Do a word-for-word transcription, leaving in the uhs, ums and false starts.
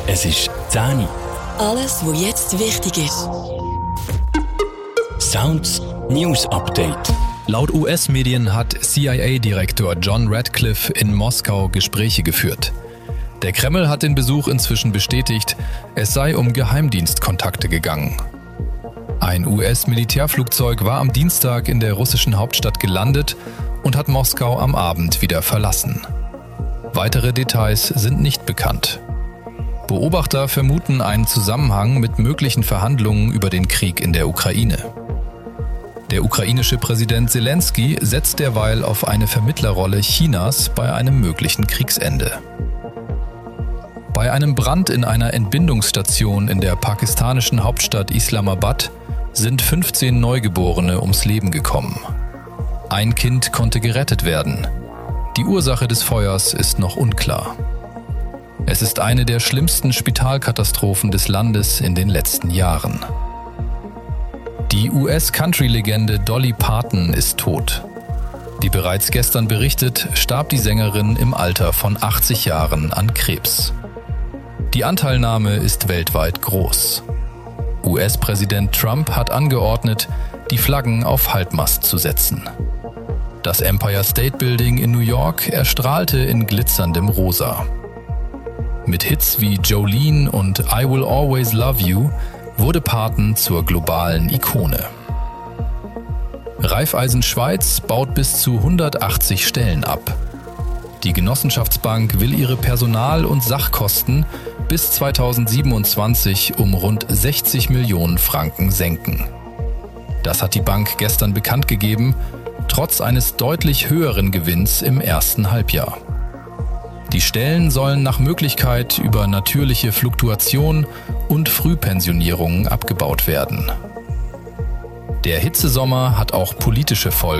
Es ist zehn Uhr. Alles, was jetzt wichtig ist. Sounds News Update. Laut U S-Medien hat C I A-Direktor John Ratcliffe in Moskau Gespräche geführt. Der Kreml hat den Besuch inzwischen bestätigt, es sei um Geheimdienstkontakte gegangen. Ein U S-Militärflugzeug war am Dienstag in der russischen Hauptstadt gelandet und hat Moskau am Abend wieder verlassen. Weitere Details sind nicht bekannt. Beobachter vermuten einen Zusammenhang mit möglichen Verhandlungen über den Krieg in der Ukraine. Der ukrainische Präsident Selenskyj setzt derweil auf eine Vermittlerrolle Chinas bei einem möglichen Kriegsende. Bei einem Brand in einer Entbindungsstation in der pakistanischen Hauptstadt Islamabad sind fünfzehn Neugeborene ums Leben gekommen. Ein Kind konnte gerettet werden. Die Ursache des Feuers ist noch unklar. Es ist eine der schlimmsten Spitalkatastrophen des Landes in den letzten Jahren. Die U S-Country-Legende Dolly Parton ist tot. Wie bereits gestern berichtet, starb die Sängerin im Alter von achtzig Jahren an Krebs. Die Anteilnahme ist weltweit groß. U S-Präsident Trump hat angeordnet, die Flaggen auf Halbmast zu setzen. Das Empire State Building in New York erstrahlte in glitzerndem Rosa. Mit Hits wie Jolene und I Will Always Love You wurde Parton zur globalen Ikone. Raiffeisen Schweiz baut bis zu hundertachtzig Stellen ab. Die Genossenschaftsbank will ihre Personal- und Sachkosten bis zweitausendsiebenundzwanzig um rund sechzig Millionen Franken senken. Das hat die Bank gestern bekannt gegeben, trotz eines deutlich höheren Gewinns im ersten Halbjahr. Die Stellen sollen nach Möglichkeit über natürliche Fluktuation und Frühpensionierungen abgebaut werden. Der Hitzesommer hat auch politische Folgen.